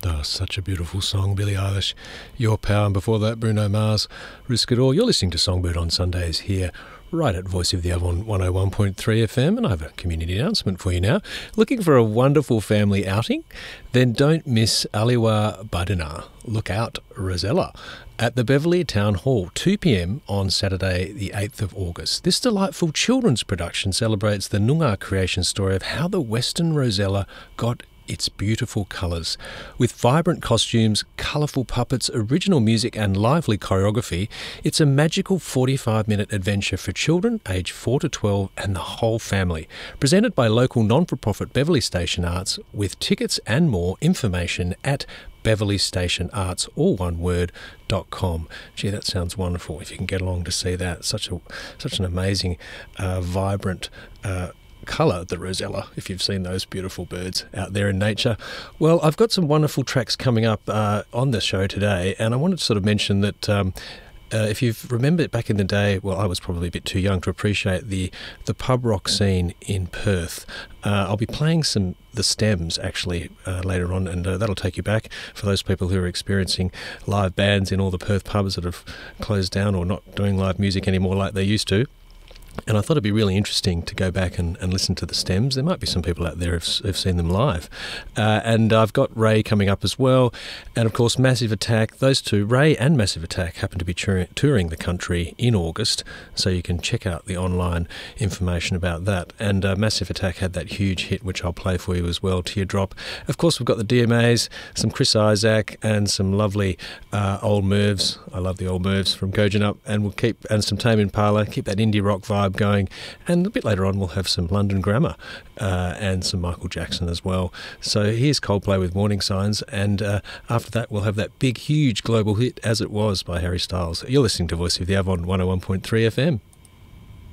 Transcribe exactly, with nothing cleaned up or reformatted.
Oh, such a beautiful song, Billie Eilish, Your Power, and before that, Bruno Mars, Risk It All. You're listening to Songbird on Sundays here, right at Voice of the Avon one oh one point three F M, and I have a community announcement for you now. Looking for a wonderful family outing? Then don't miss Aliwa Badina, Look Out Rosella, at the Beverley Town Hall, two p m on Saturday the eighth of August. This delightful children's production celebrates the Noongar creation story of how the Western Rosella got its beautiful colours. With vibrant costumes, colourful puppets, original music and lively choreography, it's a magical forty-five minute adventure for children aged four to twelve and the whole family. Presented by local non-for-profit Beverley Station Arts, with tickets and more information at Beverley Station Arts, all one word, dot com. Gee, that sounds wonderful if you can get along to see that. Such a such an amazing, uh, vibrant uh colour, the Rosella, if you've seen those beautiful birds out there in nature. Well, I've got some wonderful tracks coming up uh, on the show today, and I wanted to sort of mention that um, uh, if you've remembered back in the day, well, I was probably a bit too young to appreciate the, the pub rock scene in Perth. Uh, I'll be playing some the Stems actually uh, later on, and uh, that'll take you back for those people who are experiencing live bands in all the Perth pubs that have closed down or not doing live music anymore like they used to. And I thought it'd be really interesting to go back and, and listen to the Stems. There might be some people out there who've, who've seen them live. Uh, and I've got Ray coming up as well. And, of course, Massive Attack. Those two, Ray and Massive Attack, happen to be tour- touring the country in August. So you can check out the online information about that. And uh, Massive Attack had that huge hit, which I'll play for you as well, Teardrop. Of course, we've got the D M As, some Chris Isaac, and some lovely uh, old Mervs. I love the old Mervs from Kojonup. And we'll keep, and some Tame Impala, keep that indie rock vibe going, and a bit later on we'll have some London Grammar uh, and some Michael Jackson as well. So here's Coldplay with Warning Signs, and uh, after that we'll have that big huge global hit As It Was by Harry Styles. You're listening to Voice of the Avon one oh one point three F M.